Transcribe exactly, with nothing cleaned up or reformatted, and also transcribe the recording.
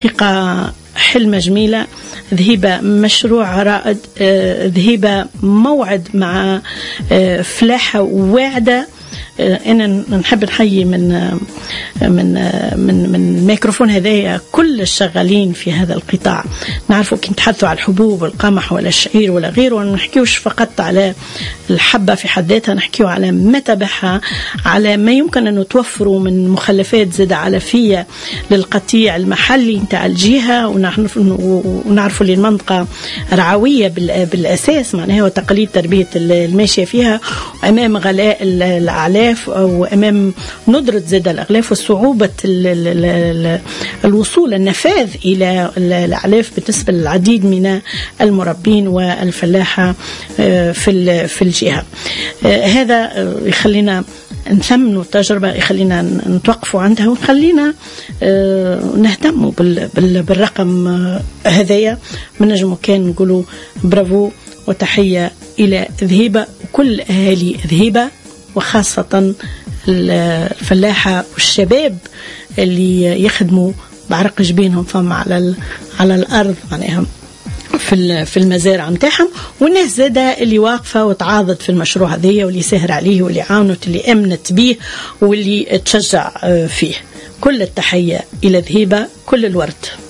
حقيقة حلمة جميلة، ذهيبة مشروع رائد، ذهيبة موعد مع فلاحة واعدة. أنا نحب نحيي من من من من الميكروفون هذايا كل الشغالين في هذا القطاع. نعرفوا كي نتحدثوا على الحبوب والقمح ولا الشعير ولا غيره، ما نحكيوش فقط على الحبة في حد ذاتها، نحكيو على متابعها، على ما يمكن أن توفروا من مخلفات زاد علفية للقطيع المحلي نتاع الجهة. ونعرفوا لي المنطقة رعوية بالأساس، معناها وتقليد تربية الماشية فيها، أمام غلاء الأعلاف أو أمام ندرة زاد الأغلاف وصعوبة الوصول النفاذ إلى الأعلاف بالنسبة للعديد من المربين والفلاحة في في الجهة. هذا يخلينا نثمنوا التجربة، يخلينا نتوقفوا عندها، ويخلينا نهتموا بالرقم هذايا. من نجمو كان نقولوا برافو وتحية إلى ذهيبة وكل أهالي ذهيبة، وخاصة الفلاحة والشباب اللي يخدموا بعرق جبينهم فم على على الأرض، معناها في في المزارع متاعهم، والناس زادة اللي واقفة وتعاضد في المشروع هذية، واللي سهر عليه، واللي عاونت، واللي أمنت به، واللي تشجع فيه. كل التحية إلى ذهيبة، كل الورد.